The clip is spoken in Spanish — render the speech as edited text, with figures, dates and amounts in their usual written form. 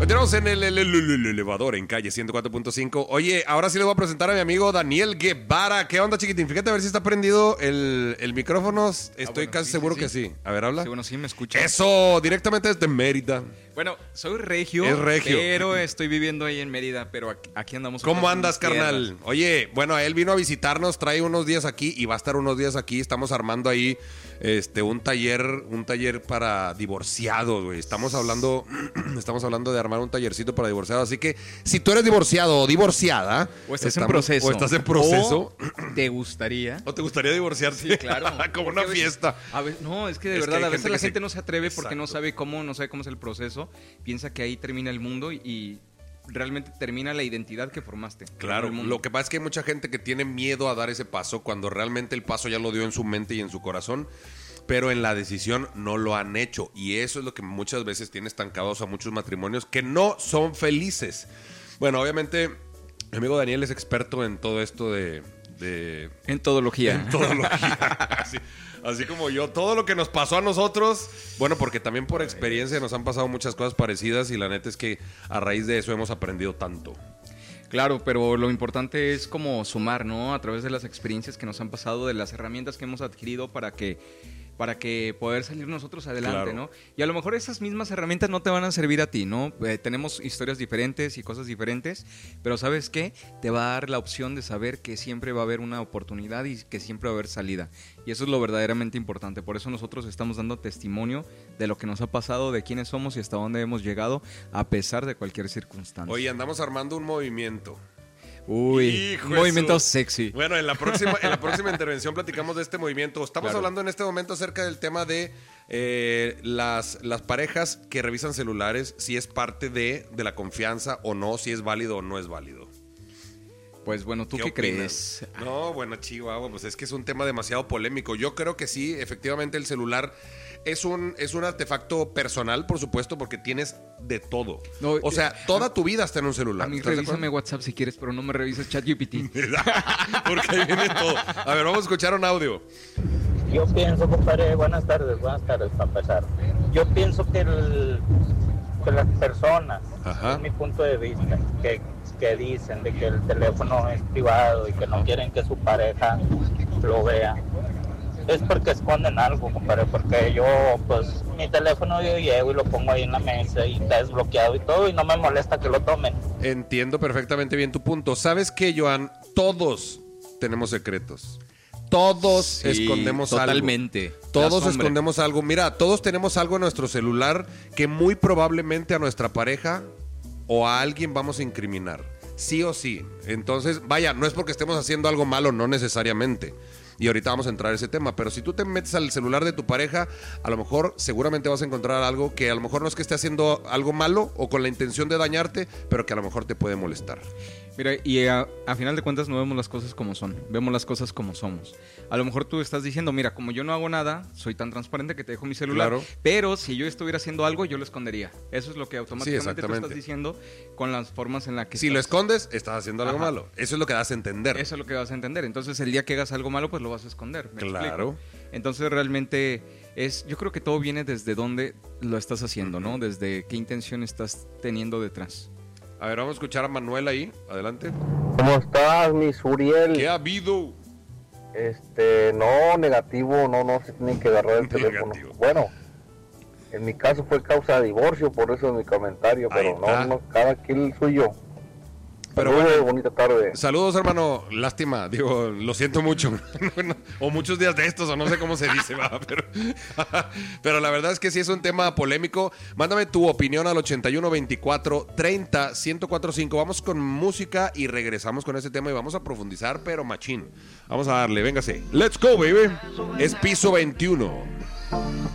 Continuamos en el elevador en calle 104.5. Oye, ahora sí le voy a presentar a mi amigo Daniel Guevara. ¿Qué onda, chiquitín? Fíjate a ver si está prendido el micrófono. Estoy casi seguro que sí. A ver, habla. Sí, bueno, sí, me escucha. Eso, directamente desde Mérida. Bueno, soy regio, Es regio. pero estoy viviendo ahí en Mérida, pero aquí andamos. ¿Cómo andas, carnal? tierras. Oye, bueno, él vino a visitarnos, trae unos días aquí y va a estar unos días aquí. Estamos armando ahí un taller para divorciados, güey. Estamos hablando de armar un tallercito para divorciados. Así que si tú eres divorciado o divorciada, O estás en proceso. O ¿Te gustaría? ¿O te gustaría divorciarte? Sí, claro. Como una fiesta. No, es que de Es que verdad, hay a veces gente la que gente no se atreve porque Exacto. no sabe cómo es el proceso. Piensa que ahí termina el mundo y realmente termina la identidad que formaste. Claro, El mundo. lo que pasa es que hay mucha gente que tiene miedo a dar ese paso cuando realmente el paso ya lo dio en su mente y en su corazón, pero en la decisión no lo han hecho. Y eso es lo que muchas veces tiene estancados a muchos matrimonios que no son felices. Bueno, obviamente, mi amigo Daniel es experto en todo esto de En todología. en todología. Así como yo, todo lo que nos pasó a nosotros, bueno, porque también por experiencia nos han pasado muchas cosas parecidas y la neta es que a raíz de eso hemos aprendido tanto. Claro, pero lo importante es como sumar, ¿no? A través de las experiencias que nos han pasado, de las herramientas que hemos adquirido para que poder salir nosotros adelante, Claro. ¿no? Y a lo mejor esas mismas herramientas no te van a servir a ti, ¿no? Tenemos historias diferentes y cosas diferentes, pero ¿sabes qué? Te va a dar la opción de saber que siempre va a haber una oportunidad y que siempre va a haber salida. Y eso es lo verdaderamente importante. Por eso nosotros estamos dando testimonio de lo que nos ha pasado, de quiénes somos y hasta dónde hemos llegado, a pesar de cualquier circunstancia. Oye, andamos armando un movimiento. Uy, Hijo un de movimiento su- sexy. Bueno, en la próxima intervención platicamos de este movimiento. Estamos Claro. hablando en este momento acerca del tema de las parejas que revisan celulares, si es parte de la confianza o no, si es válido o no es válido. Pues bueno, ¿tú qué opinas? crees? No, bueno, Chihuahua, pues es que es un tema demasiado polémico. Yo creo que sí, efectivamente el celular es un artefacto personal, por supuesto, porque tienes de todo. No, o sea, toda tu vida está en un celular. A mí ¿Estás de revísame acuerdo? WhatsApp si quieres, pero no me revises ChatGPT. Porque ahí viene todo. A ver, vamos a escuchar un audio. Yo pienso, compadre, buenas tardes para empezar. Yo pienso que las personas, Ajá. es mi punto de vista, que dicen de que el teléfono es privado y que no quieren que su pareja lo vea, es porque esconden algo, compadre, porque yo, pues, mi teléfono yo llevo y lo pongo ahí en la mesa y está desbloqueado y todo y no me molesta que lo tomen. Entiendo perfectamente bien tu punto. ¿Sabes qué, Joan? Todos tenemos secretos. Todos Sí, escondemos totalmente. algo. Todos La sombra. escondemos algo. Mira, todos tenemos algo en nuestro celular que muy probablemente a nuestra pareja o a alguien vamos a incriminar. Sí o sí. Entonces, vaya, no es porque estemos haciendo algo malo, no necesariamente. Y ahorita vamos a entrar a ese tema. Pero si tú te metes al celular de tu pareja, a lo mejor seguramente vas a encontrar algo que a lo mejor no es que esté haciendo algo malo o con la intención de dañarte, pero que a lo mejor te puede molestar. Mira, y a final de cuentas no vemos las cosas como son, vemos las cosas como somos. A lo mejor tú estás diciendo, mira, como yo no hago nada, soy tan transparente que te dejo mi celular, Claro. pero si yo estuviera haciendo algo, yo lo escondería. Eso es lo que automáticamente tú exactamente. estás diciendo con las formas en las que Si lo estás. escondes, estás haciendo algo Ajá. malo. Eso es lo que das a entender. Eso es lo que vas a entender. Entonces, el día que hagas algo malo, pues lo vas a esconder. ¿Me Claro. explico? Entonces, realmente yo creo que todo viene desde dónde lo estás haciendo, ¿no? Desde qué intención estás teniendo detrás. A ver, vamos a escuchar a Manuel ahí. Adelante. ¿Cómo estás, mi Suriel? ¿Qué ha habido? No, negativo, no se tiene que agarrar el teléfono. Negativo. Bueno, en mi caso fue causa de divorcio, por eso es mi comentario, Ahí pero está. no, cada quien el suyo. Pero Saludos, bueno. bonita tarde. Saludos, hermano. Lástima, digo, lo siento mucho. O muchos días de estos, o no sé cómo se dice, va, pero la verdad es que sí es un tema polémico. Mándame tu opinión al 81 24 30 1045. Vamos con música y regresamos con ese tema y vamos a profundizar, pero machín. Vamos a darle, véngase. Let's go, baby. Es piso 21.